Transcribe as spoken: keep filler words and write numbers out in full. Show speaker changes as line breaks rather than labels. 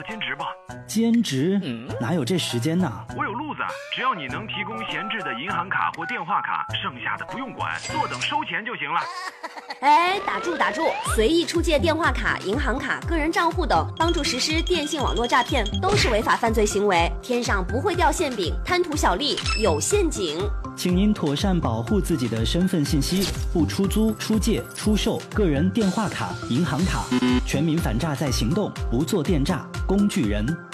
兼职吧。
兼职？哪有这时间呢？
我有路子，只要你能提供闲置的银行卡或电话卡，剩下的不用管，坐等收钱就行了。
哎，打住打住！随意出借电话卡、银行卡、个人账户等，帮助实施电信网络诈骗，都是违法犯罪行为。天上不会掉馅饼，贪图小利有陷阱。
请您妥善保护自己的身份信息，不出租、出借、出售个人电话卡、银行卡。全民反诈在行动，不做电诈工具人。